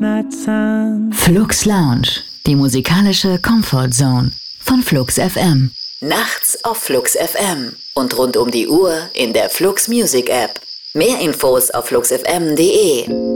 midnight sun. Flux Lounge, die musikalische Comfort Zone von Flux FM. Nachts auf Flux FM und rund um die Uhr in der Flux Music App. Mehr Infos auf fluxfm.de.